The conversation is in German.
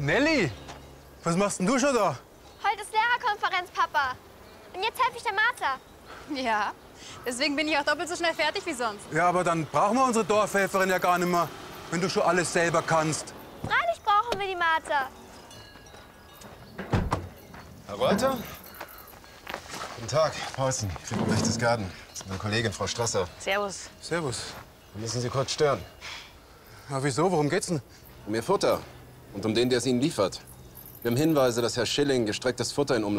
Nelly, was machst denn du schon da? Heute ist Lehrerkonferenz, Papa. Und jetzt helfe ich der Martha. Ja, deswegen bin ich auch doppelt so schnell fertig wie sonst. Ja, aber dann brauchen wir unsere Dorfhelferin ja gar nicht mehr, wenn du schon alles selber kannst. Freilich brauchen wir die Martha. Herr Reuter? Guten Tag, Paulsen, Berchtesgaden. Das ist meine Kollegin, Frau Strasser. Servus. Servus. Wir müssen Sie kurz stören. Ja, wieso? Worum geht's denn? Um Ihr Futter und um den, der es Ihnen liefert. Wir haben Hinweise, dass Herr Schilling gestrecktes Futter in Umlauf